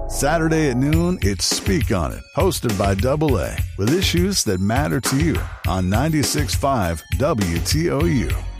Saturday at noon, it's Speak On It, hosted by Double A, with issues that matter to you on 96.5 WTOU.